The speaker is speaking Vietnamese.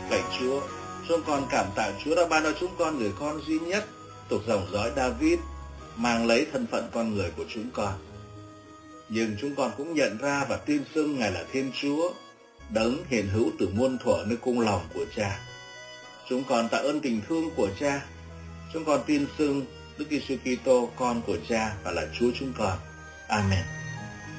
Lạy Chúa, chúng con cảm tạ Chúa đã ban cho chúng con người con duy nhất thuộc dòng dõi David, mang lấy thân phận con người của chúng con. Nhưng chúng con cũng nhận ra và tin xưng Ngài là Thiên Chúa, đấng hiện hữu từ muôn thuở nơi cung lòng của Cha. Chúng con tạ ơn tình thương của Cha. Chúng con tin xưng Đức Giêsu Kitô, con của Cha và là Chúa chúng con. Amen.